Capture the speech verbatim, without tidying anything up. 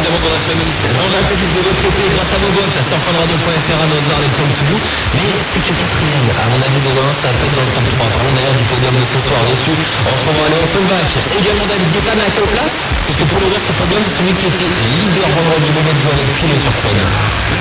évidemment dans la famille. On a un peu plus de votre côté grâce à vos votes. Sur fanradio point fr à nos heures, les Tom Toulou. Mais c'est que quatrième. À mon avis, demain, ça va pas être dans le top trois. Parlons d'ailleurs du podium de ce soir dessus. On retrouvera Léon Fulbach. Également David Guetta, mais à quelle place? Parce que pour le voir, ce podium, c'est celui qui était leader vendredi, le mec joué avec Philo sur scène.